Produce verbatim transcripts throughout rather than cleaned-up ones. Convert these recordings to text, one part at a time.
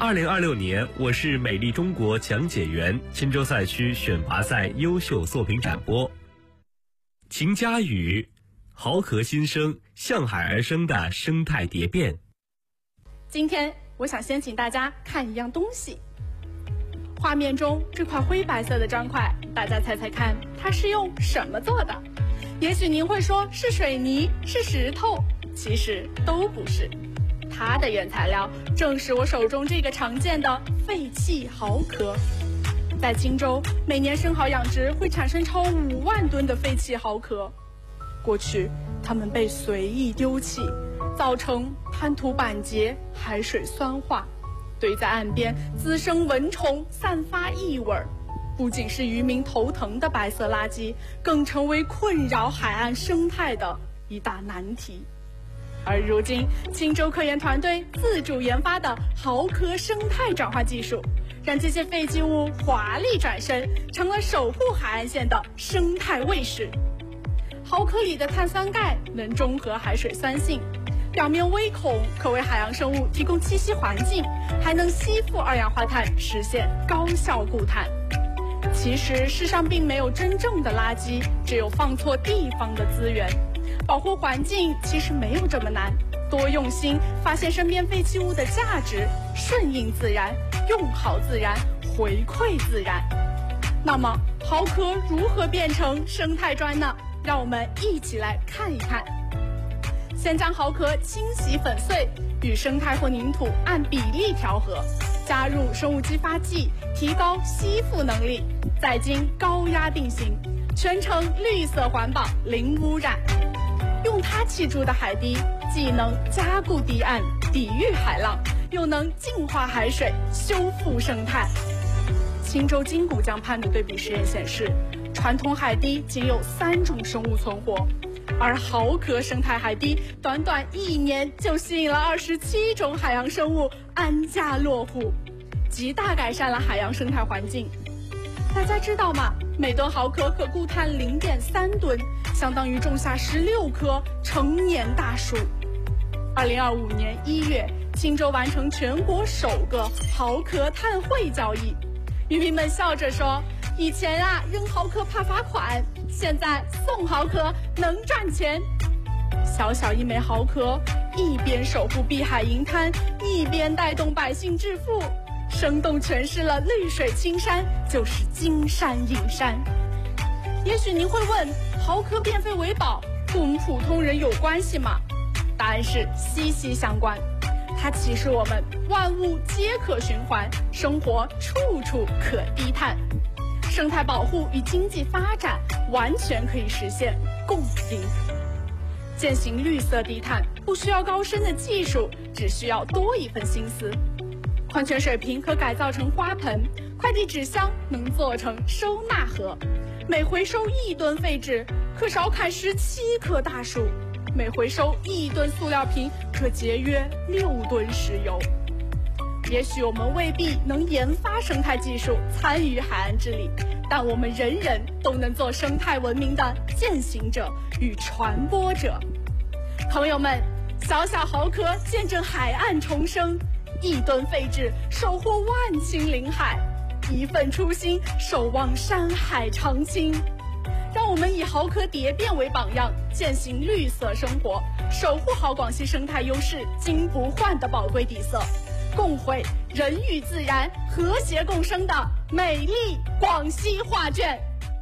二零二六年我是美丽中国讲解员钦州赛区选拔赛优秀作品展播。秦佳宇，豪壳新生，向海而生的生态蝶变。 今天我想先请大家看一样东西。画面中这块灰白色的砖块，大家猜猜看它是用什么做的？也许您会说是水泥，是石头，其实都不是。它的原材料正是我手中这个常见的废弃蚝壳。在钦州，每年生蚝养殖会产生超五万吨的废弃蚝壳。过去，它们被随意丢弃，造成滩涂板结、海水酸化，堆在岸边滋生蚊虫，散发异味。不仅是渔民头疼的白色垃圾，更成为困扰海岸生态的一大难题。而如今，钦州科研团队自主研发的蚝壳生态转化技术，让这些废弃物华丽转身，成了守护海岸线的生态卫士。蚝壳里的碳酸钙能中和海水酸性，表面微孔可为海洋生物提供栖息环境，还能吸附二氧化碳，实现高效固碳。其实世上并没有真正的垃圾，只有放错地方的资源。保护环境其实没有这么难，多用心，发现身边废弃物的价值，顺应自然，用好自然，回馈自然。那么蚝壳如何变成生态砖呢？让我们一起来看一看。先将蚝壳清洗粉碎，与生态混凝土按比例调和，加入生物激发剂，提高吸附能力，再经高压定型，全程绿色环保，零污染。用它砌筑的海堤，既能加固堤岸，抵御海浪，又能净化海水，修复生态。钦州金谷江畔的对比实验显示，传统海堤仅有三种生物存活，而蚝壳生态海堤短短一年就吸引了二十七种海洋生物安家落户，极大改善了海洋生态环境。大家知道吗？每吨蚝壳可固碳 零点三吨，相当于种下十六棵成年大树。二零二五年一月，钦州完成全国首个蚝壳碳汇交易。渔民们笑着说，以前啊扔蚝壳怕罚款，现在送蚝壳能赚钱。小小一枚蚝壳，一边守护碧海银滩，一边带动百姓致富，生动诠释了绿水青山就是金山银山。也许您会问，蚝壳变废为宝跟我们普通人有关系吗？答案是息息相关。它启示我们万物皆可循环，生活处处可低碳。生态保护与经济发展完全可以实现共赢。践行绿色低碳不需要高深的技术，只需要多一份心思。矿泉水瓶可改造成花盆，快递纸箱能做成收纳盒，每回收一吨废纸可少砍十七棵大树，每回收一吨塑料瓶可节约六吨石油。也许我们未必能研发生态技术，参与海岸治理，但我们人人都能做生态文明的践行者与传播者。朋友们，小小蚝壳见证海岸重生，一吨废纸收获万顷林海，一份初心守望山海长青。让我们以蚝壳蝶变为榜样，践行绿色生活，守护好广西生态优势金不换的宝贵底色，共绘人与自然和谐共生的美丽广西画卷。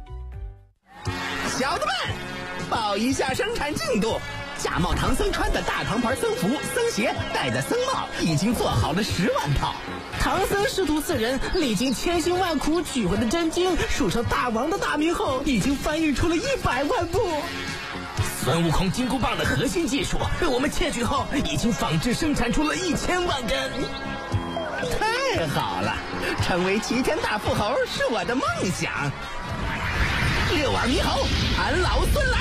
小的们，报一下生产进度。假冒唐僧穿的大唐牌僧服、僧鞋，戴的僧帽，已经做好了十万套。唐僧师徒四人历经千辛万苦取回的真经，数成大王的大名后，已经翻译出了一百万部。孙悟空金箍棒的核心技术，我们窃取后已经仿制生产出了一千万根。太好了，成为齐天大富豪是我的梦想。六耳猕猴，俺老孙来。